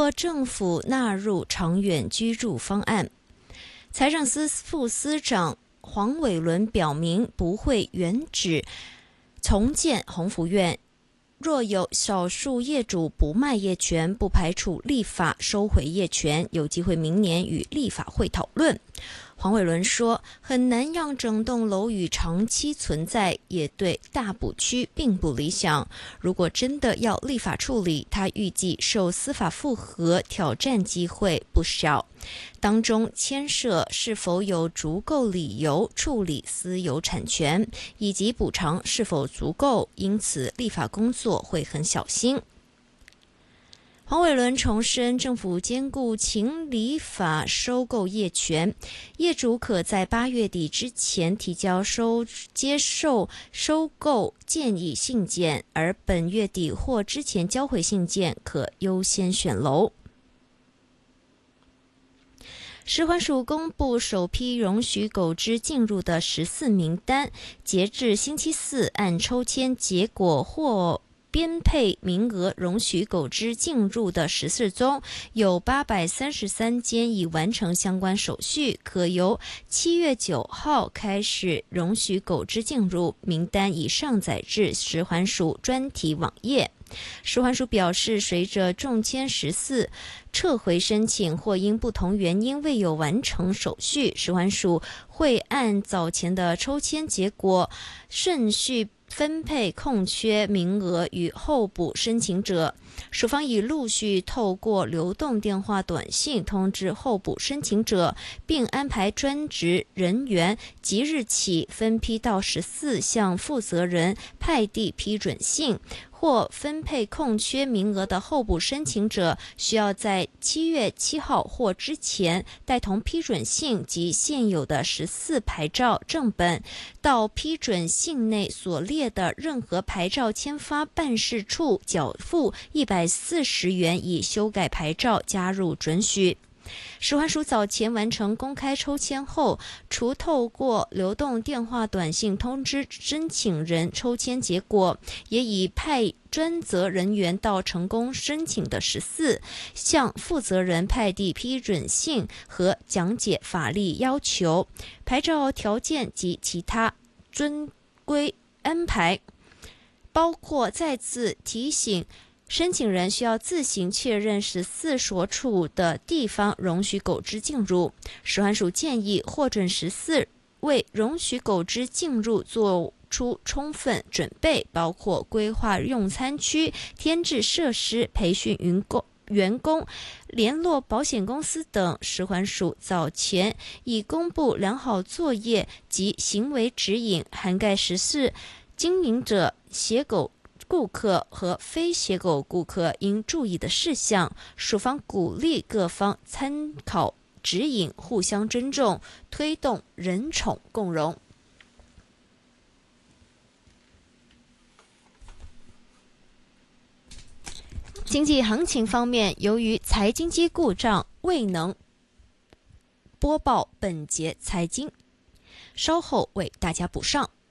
或政府纳入长远居住方案。财政司副司长黄伟伦表明，不会原址重建鸿福苑。若有少数业主不卖业权，不排除立法收回业权，有机会明年与立法会讨论。黄伟伦说，很难让整栋楼宇长期存在，也对大埔区并不理想。如果真的要立法处理，他预计受司法复核挑战机会不小，当中牵涉是否有足够理由处理私有产权，以及补偿是否足够，因此立法工作会很小心。黄伟伦重申，政府兼顾情理法收购业权，业主可在8月底之前提交接受收购建议信件，而本月底或之前交回信件可优先选楼。食环署公布首批容许狗只进入的14名单，截至星期四，按抽签结果或编配名额容许狗只进入的14中，有833间已完成相关手续，可由7月9号开始容许狗只进入。名单已上载至食环署专题网页。食环署表示，随着中签14撤回申请或因不同原因未有完成手续，食环署会按早前的抽签结果顺序分配空缺名额与候补申请者。署方已陆续透过流动电话短信通知候补申请者，并安排专职人员即日起分批到14向负责人派递批准信。或分配空缺名额的候补申请者，需要在7月7号或之前带同批准信及现有的14牌照正本，到批准信内所列的任何牌照签发办事处缴付140元，以修改牌照加入准许。食环署早前完成公开抽签后，除透过流动电话短信通知申请人抽签结果，也已派专责人员到成功申请的14向负责人派递批准信和讲解法律要求、牌照条件及其他遵规安排，包括再次提醒申请人需要自行确认14所处的地方容许狗只进入。食环署建议获准14为容许狗只进入做出充分准备，包括规划用餐区、添置设施、培训员工、联络保险公司等。食环署早前已公布良好作业及行为指引，涵盖14经营者、携狗顾客和非携狗顾客应注意的事项。署方鼓励各方参考指引，互相尊重，推动人宠共融。经济行情方面，由于财经机故障，未能播报本节财经，稍后为大家补上。